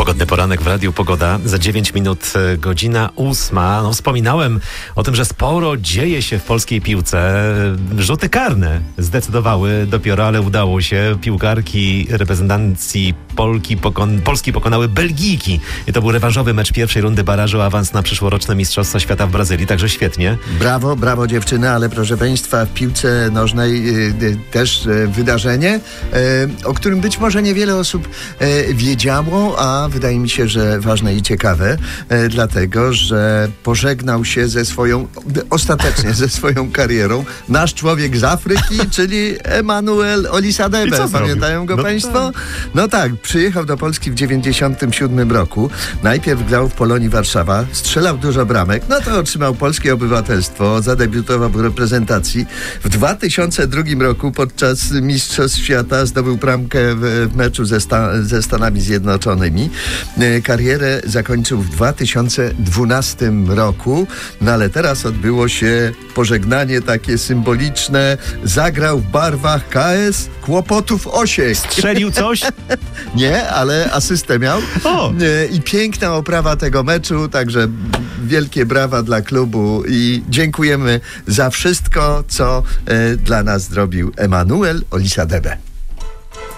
Pogodny poranek w Radiu Pogoda. Za 9 minut godzina 8. No, wspominałem o tym, że sporo dzieje się w polskiej piłce. Rzuty karne zdecydowały dopiero, ale udało się. Piłkarki reprezentacji Polski pokonały Belgijki. I to był rewanżowy mecz pierwszej rundy barażu o awans na przyszłoroczne Mistrzostwa Świata w Brazylii. Także świetnie. Brawo, brawo dziewczyny, ale proszę Państwa, w piłce nożnej też wydarzenie, o którym być może niewiele osób wiedziało, a wydaje mi się, że ważne i ciekawe, dlatego, że pożegnał się ostatecznie ze swoją karierą nasz człowiek z Afryki, czyli Emmanuel Olisadebe. Pamiętają go Państwo? No tak, przyjechał do Polski w 1997 roku. Najpierw grał w Polonii Warszawa, strzelał dużo bramek, no to otrzymał polskie obywatelstwo, zadebiutował w reprezentacji. W 2002 roku podczas Mistrzostw Świata zdobył bramkę w meczu ze Stanami Zjednoczonymi. Karierę zakończył w 2012 roku, no ale teraz odbyło się pożegnanie takie symboliczne. Zagrał w barwach KS Kłopotów Osiek. Strzelił coś? Nie, ale asystę miał. I piękna oprawa tego meczu, także wielkie brawa dla klubu i dziękujemy za wszystko, co dla nas zrobił Emmanuel Olisadebe.